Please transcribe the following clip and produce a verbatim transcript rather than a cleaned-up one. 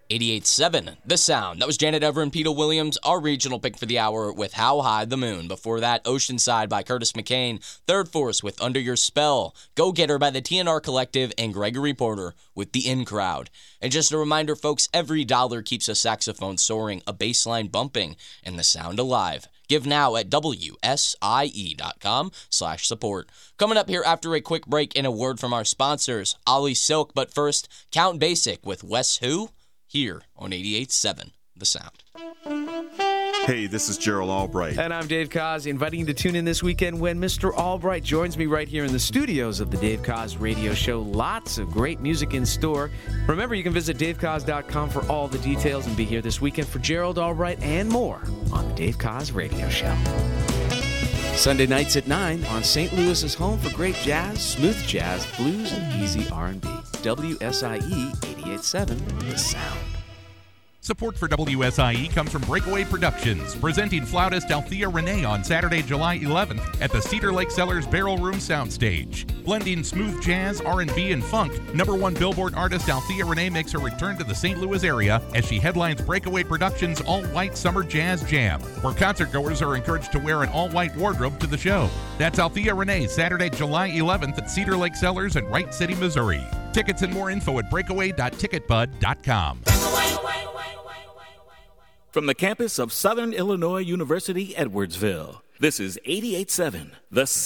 eighty-eight point seven, The Sound. That was Janet Ever and Peter Williams, our regional pick for the hour with How High the Moon. Before that, Oceanside by Curtis McCain. Third Force with Under Your Spell. Go Getter by the T N R Collective. And Gregory Porter with The In Crowd. And just a reminder, folks, every dollar keeps a saxophone soaring, a bass line bumping, and the sound alive. Give now at W S I E dot com slash support. Coming up here after a quick break and a word from our sponsors, Ollie Silk. But first, Count Basic with Wes Who? Here on eighty-eight point seven, The Sound. Hey, this is Gerald Albright. And I'm Dave Koz, inviting you to tune in this weekend when Mister Albright joins me right here in the studios of the Dave Koz Radio Show. Lots of great music in store. Remember, you can visit dave koz dot com for all the details and be here this weekend for Gerald Albright and more on the Dave Koz Radio Show. Sunday nights at nine on Saint Louis's home for great jazz, smooth jazz, blues, and easy R and B. W S I E eighty-eight point seven, The Sound. Support for W S I E comes from Breakaway Productions, presenting flautist Althea Renee on Saturday, July eleventh at the Cedar Lake Cellars Barrel Room Soundstage. Blending smooth jazz, R and B, and funk, number one Billboard artist Althea Renee makes her return to the Saint Louis area as she headlines Breakaway Productions' all-white Summer Jazz Jam, where concertgoers are encouraged to wear an all-white wardrobe to the show. That's Althea Renee, Saturday, July eleventh at Cedar Lake Cellars in Wright City, Missouri. Tickets and more info at breakaway dot ticket bud dot com. From the campus of Southern Illinois University, Edwardsville, this is eighty-eight point seven, The